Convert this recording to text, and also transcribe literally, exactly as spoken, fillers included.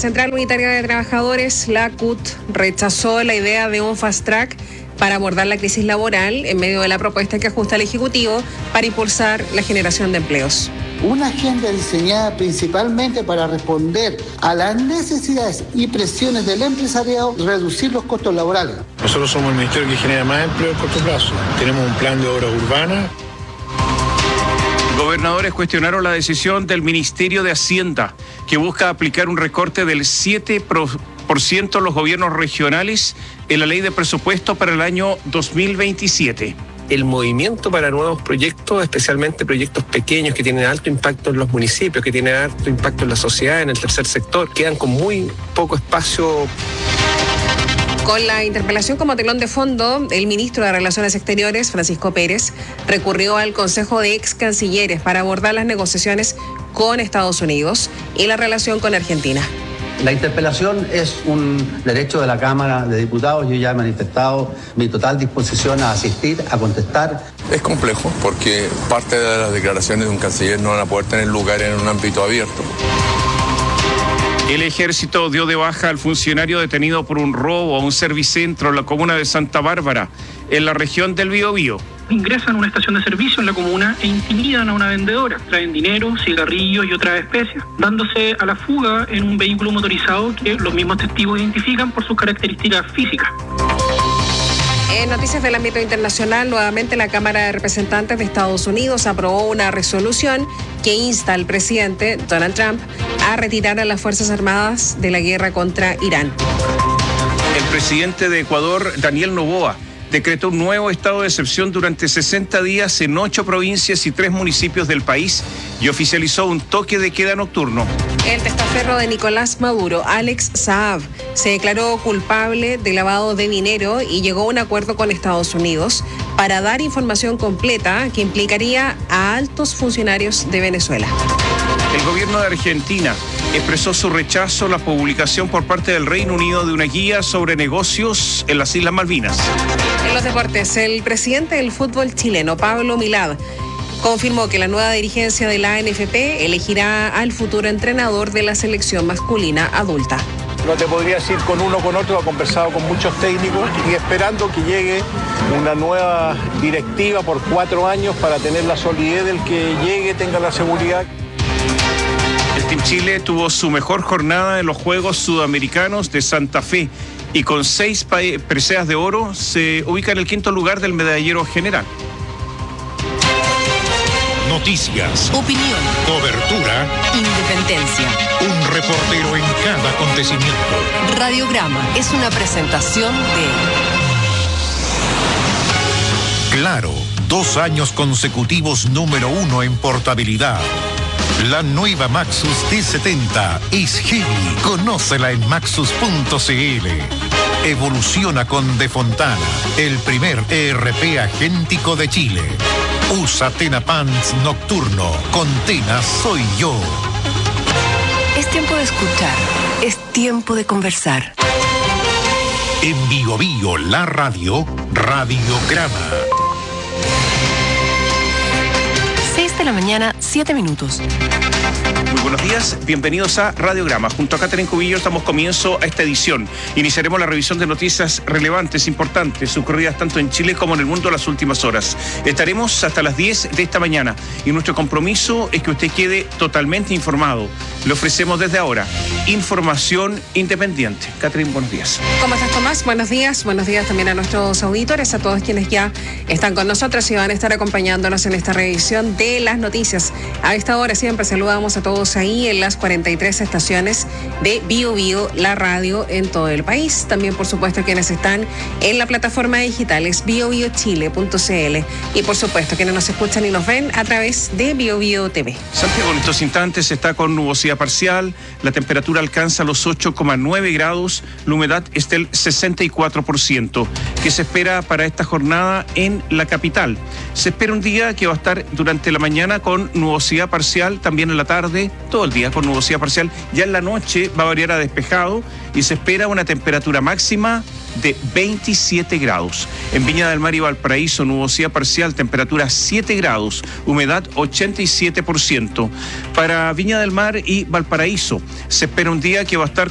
Central Unitaria de Trabajadores, la C U T, rechazó la idea de un fast track para abordar la crisis laboral en medio de la propuesta que ajusta el Ejecutivo para impulsar la generación de empleos. Una agenda diseñada principalmente para responder a las necesidades y presiones del empresariado, reducir los costos laborales. Nosotros somos el ministerio que genera más empleo a corto plazo. Tenemos un plan de obra urbana. Gobernadores cuestionaron la decisión del Ministerio de Hacienda, que busca aplicar un recorte del siete por ciento a los gobiernos regionales en la ley de presupuesto para el año dos mil veintisiete. El movimiento para nuevos proyectos, especialmente proyectos pequeños que tienen alto impacto en los municipios, que tienen alto impacto en la sociedad, en el tercer sector, quedan con muy poco espacio. Con la interpelación como telón de fondo, el ministro de Relaciones Exteriores, Francisco Pérez, recurrió al Consejo de Ex Cancilleres para abordar las negociaciones con Estados Unidos y la relación con Argentina. La interpelación es un derecho de la Cámara de Diputados. Yo ya he manifestado mi total disposición a asistir, a contestar. Es complejo porque parte de las declaraciones de un canciller no van a poder tener lugar en un ámbito abierto. El Ejército dio de baja al funcionario detenido por un robo a un servicentro en la comuna de Santa Bárbara, en la región del Biobío. Ingresan a una estación de servicio en la comuna e intimidan a una vendedora. Traen dinero, cigarrillos y otras especias, dándose a la fuga en un vehículo motorizado que los mismos testigos identifican por sus características físicas. En noticias del ámbito internacional, nuevamente la Cámara de Representantes de Estados Unidos aprobó una resolución que insta al presidente Donald Trump a retirar a las Fuerzas Armadas de la guerra contra Irán. El presidente de Ecuador, Daniel Noboa, decretó un nuevo estado de excepción durante sesenta días en ocho provincias y tres municipios del país y oficializó un toque de queda nocturno. El testaferro de Nicolás Maduro, Alex Saab, se declaró culpable de lavado de dinero y llegó a un acuerdo con Estados Unidos para dar información completa que implicaría a altos funcionarios de Venezuela. El gobierno de Argentina expresó su rechazo a la publicación por parte del Reino Unido de una guía sobre negocios en las Islas Malvinas. En los deportes, el presidente del fútbol chileno, Pablo Milad, confirmó que la nueva dirigencia de la A N F P elegirá al futuro entrenador de la selección masculina adulta. No te podrías ir con uno o con otro, ha conversado con muchos técnicos y esperando que llegue una nueva directiva por cuatro años para tener la solidez del que llegue, tenga la seguridad. El Team Chile tuvo su mejor jornada en los Juegos Sudamericanos de Santa Fe y con seis preseas de oro se ubica en el quinto lugar del medallero general. Noticias, opinión, cobertura, independencia. Un reportero en cada acontecimiento. Radiograma es una presentación de Claro, dos años consecutivos número uno en portabilidad. La nueva Maxus T setenta es heavy. Conócela en maxus punto c l. Evoluciona con De Fontana, el primer E R P agéntico de Chile. Usa Tena Pants Nocturno. Con Tena soy yo. Es tiempo de escuchar. Es tiempo de conversar. En Bio Bio, la radio, Radiograma. seis de la mañana, siete minutos. Muy buenos días, bienvenidos a Radiograma. Junto a Catherine Cubillo estamos comienzo a esta edición. Iniciaremos la revisión de noticias relevantes, importantes, ocurridas tanto en Chile como en el mundo en las últimas horas. Estaremos hasta las diez de esta mañana y nuestro compromiso es que usted quede totalmente informado. Le ofrecemos desde ahora información independiente. Catherine, buenos días. ¿Cómo estás, Tomás? Buenos días. Buenos días también a nuestros auditores, a todos quienes ya están con nosotros y van a estar acompañándonos en esta revisión de las noticias. A esta hora siempre saludamos a todos ahí en las cuarenta y tres estaciones de Bio Bio, la radio en todo el país. También, por supuesto, quienes están en la plataforma digital es bio bio chile punto c l y, por supuesto, quienes nos escuchan y nos ven a través de Bio Bio T V. Santiago en estos instantes está con nubosidad parcial, la temperatura alcanza los ocho coma nueve grados, la humedad es del sesenta y cuatro por ciento. ¿Qué se espera para esta jornada en la capital? Se espera un día que va a estar durante la mañana con nubosidad parcial, también en la tarde, todo el día con nubosidad parcial. Ya en la noche va a variar a despejado y se espera una temperatura máxima de veintisiete grados. En Viña del Mar y Valparaíso, nubosidad parcial, temperatura siete grados, humedad ochenta y siete por ciento. Para Viña del Mar y Valparaíso, se espera un día que va a estar